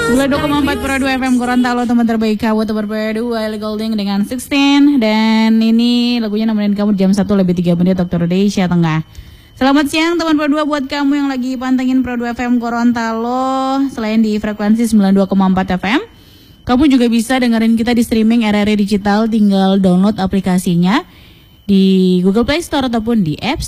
92,4 Pro 2 FM Gorontalo, teman terbaik kamu, teman berdua Ellie Golding dengan 16. Dan ini lagunya nemenin kamu jam 1 lebih 3 menit Dr. Desya Tengah. Selamat siang teman Pro 2 buat kamu yang lagi pantengin Pro 2 FM Gorontalo. Selain di frekuensi 92,4 FM, kamu juga bisa dengerin kita di streaming RRI Digital. Tinggal download aplikasinya di Google Play Store ataupun di App